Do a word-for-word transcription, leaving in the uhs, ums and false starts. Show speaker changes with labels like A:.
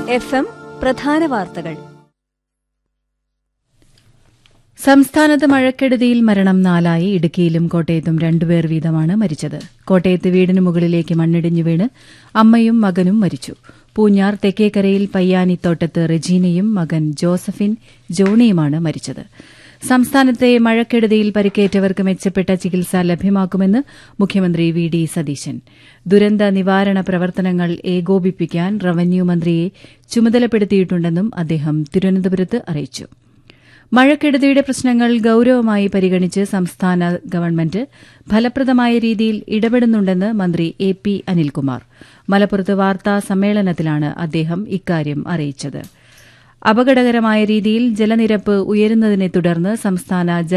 A: F M പ്രധാന വാർത്തകൾ.
B: സംസ്ഥാനത്ത് മഴക്കെടുതിയിൽ മരണം നാലായി. ഇടുക്കിയിലും കോട്ടയത്തും രണ്ടുപേർ വീതമാണ് മരിച്ചത്. കോട്ടയത്ത് വീടിന് മുകളിലേക്ക് മണ്ണിടിഞ്ഞു വീണ് അമ്മയും മകനും മരിച്ചു. പൂഞ്ഞാർ തെക്കേക്കരയിൽ പയ്യാനിത്തോട്ടത്ത് റെജീനയും മകൻ ജോസഫിൻ ജോണിയുമാണ് മരിച്ചത്. സംസ്ഥാനത്തെ മഴക്കെടുതിയിൽ പരിക്കേറ്റവർക്ക് മെച്ചപ്പെട്ട ചികിത്സ ലഭ്യമാക്കുമെന്ന് മുഖ്യമന്ത്രി വി ഡി സതീശൻ. ദുരന്ത നിവാരണ പ്രവർത്തനങ്ങൾ ഏകോപിപ്പിക്കാൻ റവന്യൂ മന്ത്രിയെ ചുമതലപ്പെടുത്തിയിട്ടുണ്ടെന്നും അദ്ദേഹം തിരുവനന്തപുരത്ത് അറിയിച്ചു. മഴക്കെടുതിയുടെ പ്രശ്നങ്ങൾ ഗൌരവമായി പരിഗണിച്ച് സംസ്ഥാന ഗവൺമെന്റ് ഫലപ്രദമായ രീതിയിൽ ഇടപെടുന്നുണ്ടെന്ന് മന്ത്രി എ പി അനിൽകുമാർ മലപ്പുറത്ത് വാർത്താ സമ്മേളനത്തിലാണ് അദ്ദേഹം ഇക്കാര്യം അറിയിച്ചത്. അപകടകരമായ രീതിയിൽ ജലനിരപ്പ് ഉയരുന്നതിനെ തുടർന്ന് സംസ്ഥാന